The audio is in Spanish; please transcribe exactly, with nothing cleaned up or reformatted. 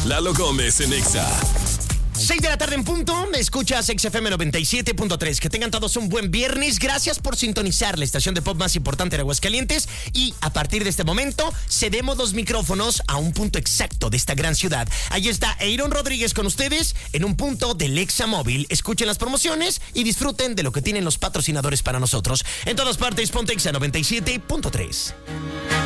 Lalo Gómez en Exa. seis de la tarde en punto, me escuchas X F M noventa y siete punto tres. Que tengan todos un buen viernes. Gracias por sintonizar la estación de pop más importante de Aguascalientes. Y a partir de este momento, cedemos los micrófonos a un punto exacto de esta gran ciudad. Ahí está Aaron Rodríguez con ustedes en un punto del Exa Móvil. Escuchen las promociones y disfruten de lo que tienen los patrocinadores para nosotros. En todas partes, ponte Exa noventa y siete punto tres.